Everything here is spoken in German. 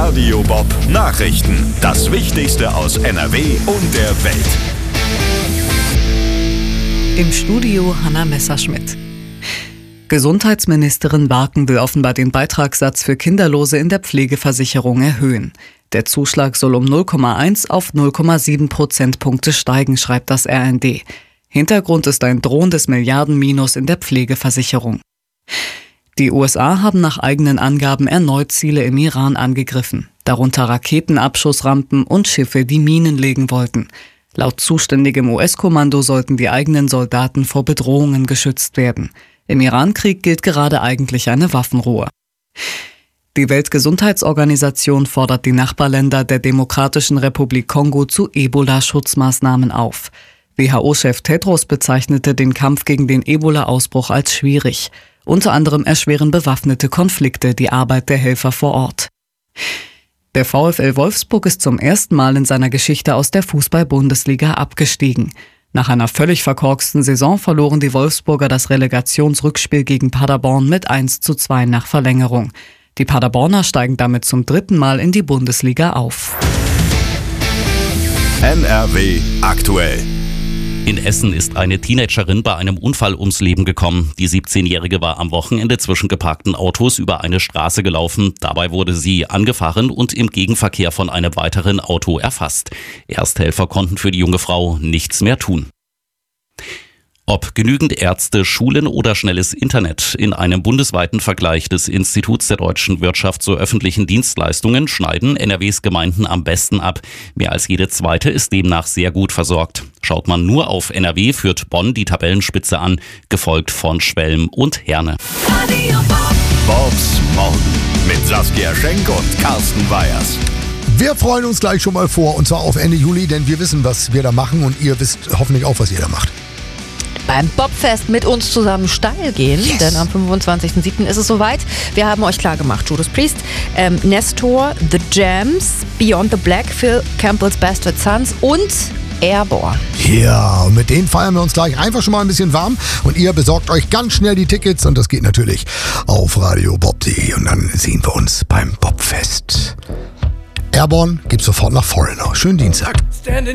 Radio Bob Nachrichten. Das Wichtigste aus NRW und der Welt. Im Studio Hanna Messerschmidt. Gesundheitsministerin Barken will offenbar den Beitragssatz für Kinderlose in der Pflegeversicherung erhöhen. Der Zuschlag soll um 0,1 auf 0,7 Prozentpunkte steigen, schreibt das RND. Hintergrund ist ein drohendes Milliardenminus in der Pflegeversicherung. Die USA haben nach eigenen Angaben erneut Ziele im Iran angegriffen, darunter Raketenabschussrampen und Schiffe, die Minen legen wollten. Laut zuständigem US-Kommando sollten die eigenen Soldaten vor Bedrohungen geschützt werden. Im Iran-Krieg gilt gerade eigentlich eine Waffenruhe. Die Weltgesundheitsorganisation fordert die Nachbarländer der Demokratischen Republik Kongo zu Ebola-Schutzmaßnahmen auf. WHO-Chef Tedros bezeichnete den Kampf gegen den Ebola-Ausbruch als schwierig. Unter anderem erschweren bewaffnete Konflikte die Arbeit der Helfer vor Ort. Der VfL Wolfsburg ist zum ersten Mal in seiner Geschichte aus der Fußball-Bundesliga abgestiegen. Nach einer völlig verkorksten Saison verloren die Wolfsburger das Relegationsrückspiel gegen Paderborn mit 1:2 nach Verlängerung. Die Paderborner steigen damit zum 3. Mal in die Bundesliga auf. NRW aktuell. In Essen ist eine Teenagerin bei einem Unfall ums Leben gekommen. Die 17-Jährige war am Wochenende zwischen geparkten Autos über eine Straße gelaufen. Dabei wurde sie angefahren und im Gegenverkehr von einem weiteren Auto erfasst. Ersthelfer konnten für die junge Frau nichts mehr tun. Ob genügend Ärzte, Schulen oder schnelles Internet. In einem bundesweiten Vergleich des Instituts der deutschen Wirtschaft zu öffentlichen Dienstleistungen schneiden NRWs Gemeinden am besten ab. Mehr als jede zweite ist demnach sehr gut versorgt. Schaut man nur auf NRW, führt Bonn die Tabellenspitze an, gefolgt von Schwelm und Herne. Bobs Morgen mit Saskia Schenk und Carsten Weyers. Wir freuen uns gleich schon mal vor, und zwar auf Ende Juli, denn wir wissen, was wir da machen, und ihr wisst hoffentlich auch, was ihr da macht. Beim Bobfest mit uns zusammen steil gehen, denn am 25.07. ist es soweit. Wir haben euch klar gemacht, Judas Priest, Nestor, The Jams, Beyond the Black, Phil Campbell's Bastard Sons und Airborne. Ja, und mit denen feiern wir uns gleich einfach schon mal ein bisschen warm, und ihr besorgt euch ganz schnell die Tickets, und das geht natürlich auf radiobob.de, und dann sehen wir uns beim Bobfest. Airborne gibt's sofort nach Foreigner. Schönen Dienstag.